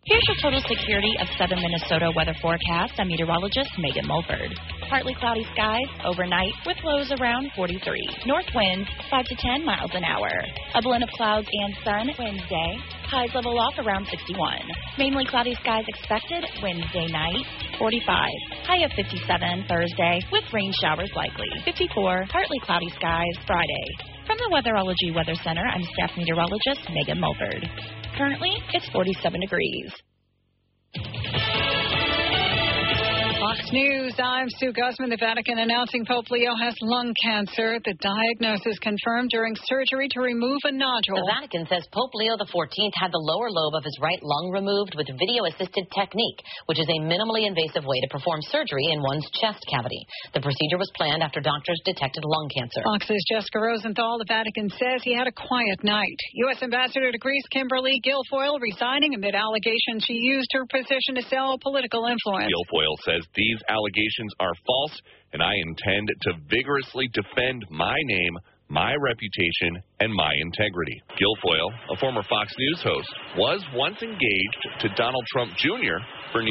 Here's your total security of southern Minnesota weather forecast. I'm meteorologist Megan Mulford. Partly cloudy skies overnight with lows around 43. North winds 5 to 10 miles an hour. A blend of clouds and sun Wednesday. Highs level off around 61. Mainly cloudy skies expected Wednesday night, 45. High of 57 Thursday with rain showers likely. 54. Partly cloudy skies Friday. From the Weatherology Weather Center, I'm staff meteorologist Megan Mulford. Currently, it's 47 degrees. Fox News, I'm Sue Guzman. The Vatican announcing Pope Leo has lung cancer. The diagnosis confirmed during surgery to remove a nodule. The Vatican says Pope Leo XIV had the lower lobe of his right lung removed with video-assisted technique, which is a minimally invasive way to perform surgery in one's chest cavity. The procedure was planned after doctors detected lung cancer. Fox's Jessica Rosenthal. The Vatican says he had a quiet night. U.S. Ambassador to Greece Kimberly Guilfoyle resigning amid allegations she used her position to sell political influence. Guilfoyle says these allegations are false, and I intend to vigorously defend my name, my reputation, and my integrity. Guilfoyle, a former Fox News host, was once engaged to Donald Trump Jr. for